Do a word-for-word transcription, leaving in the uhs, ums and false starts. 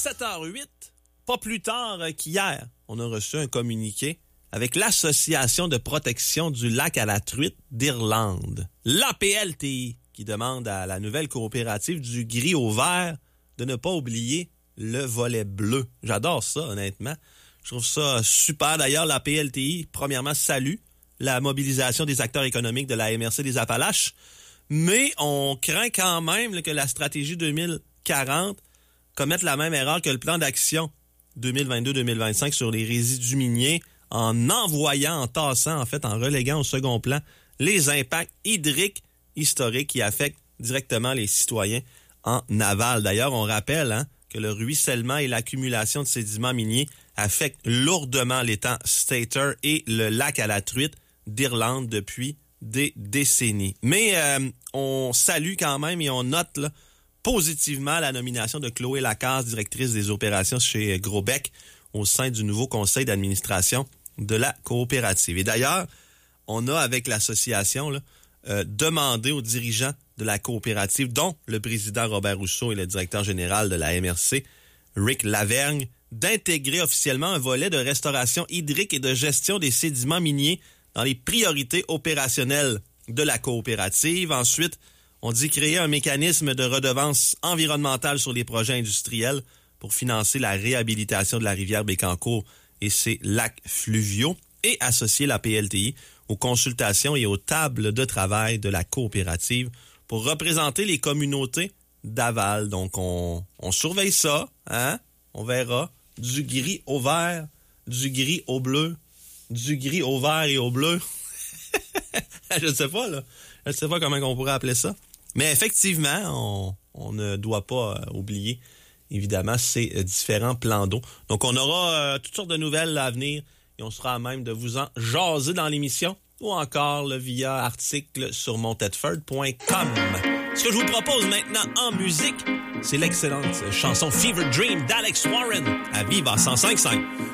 sept heures huit, pas plus tard qu'hier, on a reçu un communiqué avec l'Association de protection du lac à la truite d'Irlande, l'A P L T I, qui demande à la nouvelle coopérative du gris au vert de ne pas oublier le volet bleu. J'adore ça, honnêtement. Je trouve ça super. D'ailleurs, l'A P L T I, premièrement, salue la mobilisation des acteurs économiques de la M R C des Appalaches, mais on craint quand même là, que la stratégie deux mille quarante commette la même erreur que le plan d'action deux mille vingt-deux deux mille vingt-cinq sur les résidus miniers en envoyant, en tassant, en fait, en reléguant au second plan les impacts hydriques historiques qui affectent directement les citoyens en aval. D'ailleurs, on rappelle hein, que le ruissellement et l'accumulation de sédiments miniers affectent lourdement l'étang Stator et le lac à la truite d'Irlande depuis des décennies. Mais euh, on salue quand même et on note là, positivement la nomination de Chloé Lacasse, directrice des opérations chez Grosbec, au sein du nouveau conseil d'administration de la coopérative. Et d'ailleurs, on a avec l'association là, euh, demandé aux dirigeants de la coopérative, dont le président Robert Rousseau et le directeur général de la M R C, Rick Lavergne, d'intégrer officiellement un volet de restauration hydrique et de gestion des sédiments miniers dans les priorités opérationnelles de la coopérative. Ensuite, on dit créer un mécanisme de redevance environnementale sur les projets industriels pour financer la réhabilitation de la rivière Bécancour et ses lacs fluviaux et associer la P L T I aux consultations et aux tables de travail de la coopérative pour représenter les communautés d'aval. Donc, on, on surveille ça, hein? On verra. Du gris au vert, du gris au bleu, du gris au vert et au bleu. Je ne sais pas, là. Je ne sais pas comment on pourrait appeler ça. Mais effectivement, on, on ne doit pas euh, oublier, évidemment, ces euh, différents plans d'eau. Donc, on aura euh, toutes sortes de nouvelles à venir et on sera à même de vous en jaser dans l'émission ou encore là, via article sur montedford point com. Ce que je vous propose maintenant en musique, c'est l'excellente chanson Fever Dream d'Alex Warren à Viva cent cinq virgule cinq.